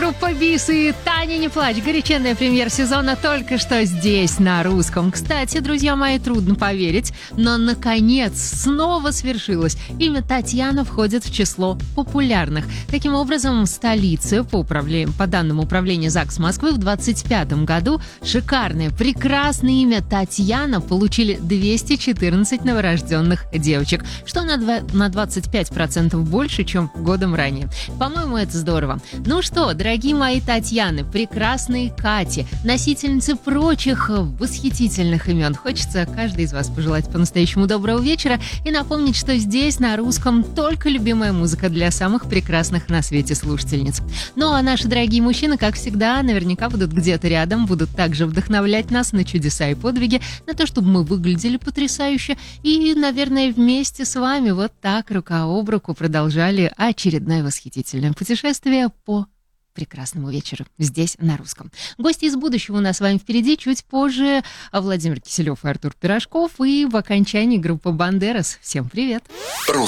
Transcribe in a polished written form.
Группа БИС и «Таня, не плачь». Горяченная премьер-сезона только что здесь, на русском. Кстати, друзья мои, трудно поверить, но наконец снова свершилось. Имя Татьяна входит в число популярных. Таким образом, в столице, по данным управления ЗАГС Москвы, в 2025 году шикарное, прекрасное имя Татьяна получили 214 новорожденных девочек, что на 25% больше, чем годом ранее. По-моему, это здорово. Ну что, дорогие мои Татьяны, прекрасные Кати, носительницы прочих восхитительных имен. Хочется каждой из вас пожелать по-настоящему доброго вечера и напомнить, что здесь, на русском, только любимая музыка для самых прекрасных на свете слушательниц. Ну а наши дорогие мужчины, как всегда, наверняка будут где-то рядом, будут также вдохновлять нас на чудеса и подвиги, на то, чтобы мы выглядели потрясающе и, наверное, вместе с вами вот так, рука об руку, продолжали очередное восхитительное путешествие по прекрасному вечеру здесь, на русском. Гости из будущего у нас с вами впереди. Чуть позже Владимир Киселев и Артур Пирожков. И в окончании группа «Бандерас». Всем привет!